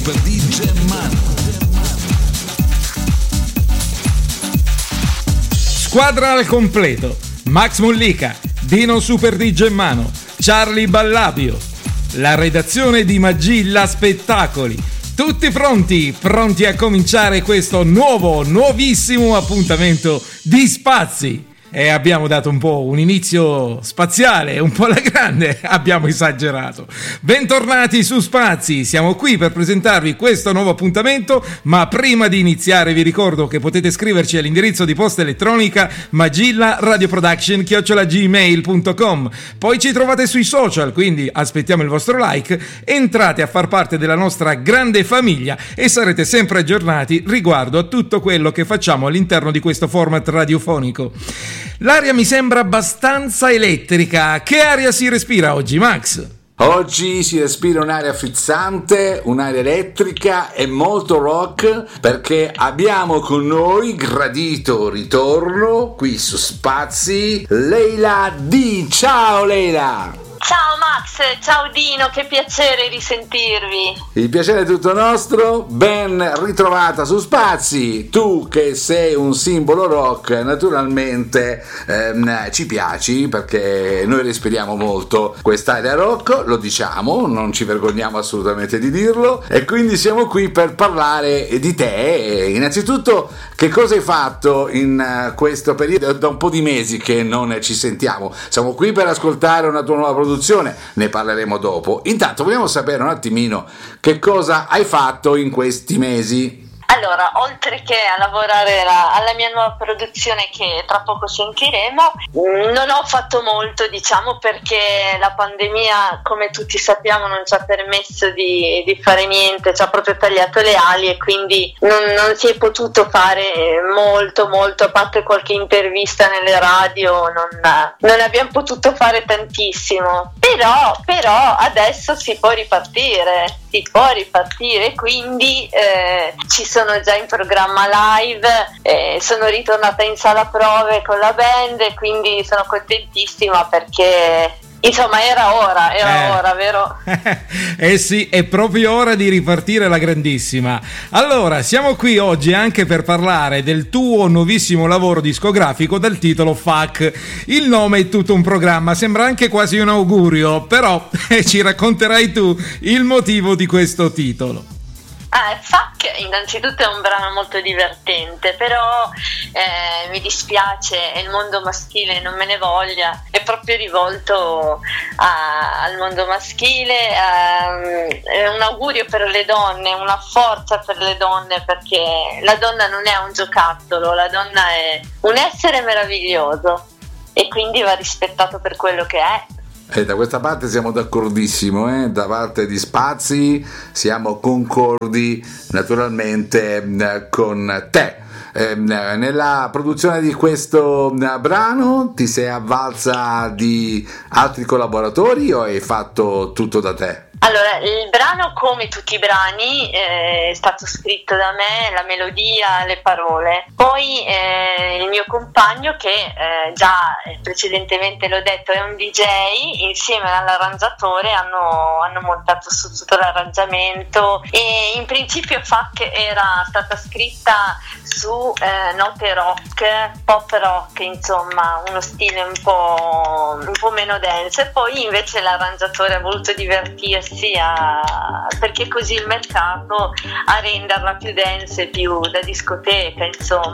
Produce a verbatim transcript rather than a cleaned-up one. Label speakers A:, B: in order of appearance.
A: Per D J Mano.
B: Squadra al completo: Max Mollica, Dino Super D J Mano, Charlie Ballabio, la redazione di Magilla Spettacoli. Tutti pronti, pronti a cominciare questo nuovo, nuovissimo appuntamento di Spazi. E abbiamo dato un po' un inizio spaziale, un po' alla grande, abbiamo esagerato. Bentornati su Spazi, siamo qui per presentarvi questo nuovo appuntamento, ma prima di iniziare vi ricordo che potete scriverci all'indirizzo di posta elettronica magilla radio production chiocciola gmail punto com. Poi ci trovate sui social, quindi aspettiamo il vostro like, entrate a far parte della nostra grande famiglia e sarete sempre aggiornati riguardo a tutto quello che facciamo all'interno di questo format radiofonico. L'aria mi sembra abbastanza elettrica. Che aria si respira oggi, Max?
A: Oggi si respira un'aria frizzante, un'aria elettrica e molto rock, perché abbiamo con noi, gradito ritorno, qui su Spazi, Leila D. Ciao Leila!
C: Ciao Max, ciao Dino, che piacere risentirvi.
A: Il piacere è tutto nostro, ben ritrovata su Spazi. Tu che sei un simbolo rock, naturalmente ehm, ci piaci perché noi respiriamo molto quest'area rock, lo diciamo, non ci vergogniamo assolutamente di dirlo, e quindi siamo qui per parlare di te. Innanzitutto, che cosa hai fatto in questo periodo? Da un po' di mesi che non ci sentiamo, siamo qui per ascoltare una tua nuova produzione. Ne parleremo dopo. Intanto vogliamo sapere un attimino che cosa hai fatto in questi mesi.
C: Allora, oltre che a lavorare la, alla mia nuova produzione che tra poco sentiremo, non ho fatto molto, diciamo, perché la pandemia, come tutti sappiamo, non ci ha permesso di, di fare niente, ci ha proprio tagliato le ali e quindi non, non si è potuto fare molto, molto, a parte qualche intervista nelle radio, non, non abbiamo potuto fare tantissimo. Però, però adesso si può ripartire, si può ripartire, quindi eh, ci sono Sono già in programma live, eh, sono ritornata in sala prove con la band, quindi sono contentissima perché insomma era ora, era eh. ora, vero?
B: Eh sì, è proprio ora di ripartire la grandissima. Allora, siamo qui oggi anche per parlare del tuo nuovissimo lavoro discografico dal titolo Fuck. Il nome è tutto un programma, sembra anche quasi un augurio, però ci racconterai tu il motivo di questo titolo.
C: Ah, Fuck innanzitutto è un brano molto divertente, però eh, mi dispiace, il mondo maschile non me ne voglia, è proprio rivolto a, al mondo maschile, a, è un augurio per le donne, una forza per le donne, perché la donna non è un giocattolo, la donna è un essere meraviglioso e quindi va rispettato per quello che è.
A: E da questa parte siamo d'accordissimo, eh? Da parte di Spazi siamo concordi naturalmente con te. Eh, nella produzione di questo brano ti sei avvalsa di altri collaboratori o hai fatto tutto da te?
C: Allora, il brano, come tutti i brani, eh, è stato scritto da me, la melodia, le parole. Poi eh, il mio compagno, che eh, già precedentemente l'ho detto, è un D J, insieme all'arrangiatore hanno, hanno montato su tutto l'arrangiamento, e in principio Fuck era stata scritta su eh, note rock, pop rock, insomma uno stile un po', un po' meno dance, e poi invece l'arrangiatore ha voluto divertirsi a, perché così il mercato, a renderla più dance, più da discoteca, insomma.